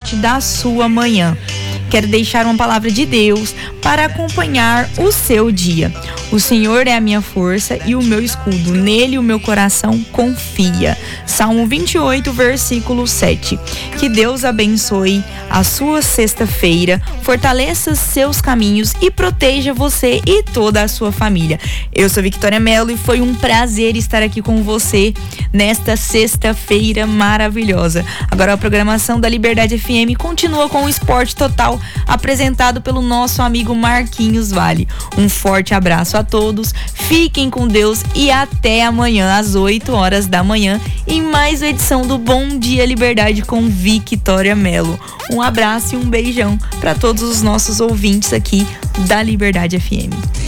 parte da sua manhã. Quero deixar uma palavra de Deus para acompanhar o seu dia. O Senhor é a minha força e o meu escudo. Nele o meu coração confia. Salmo 28, versículo 7. Que Deus abençoe a sua sexta-feira, fortaleça seus caminhos e proteja você e toda a sua família. Eu sou Victoria Mello e foi um prazer estar aqui com você nesta sexta-feira maravilhosa. Agora a programação da Liberdade FM continua com o Esporte Total, apresentado pelo nosso amigo Marquinhos Vale. Um forte abraço a todos, fiquem com Deus e até amanhã às 8 horas da manhã em mais uma edição do Bom Dia Liberdade com Victoria Mello. Um abraço e um beijão para todos os nossos ouvintes aqui da Liberdade FM.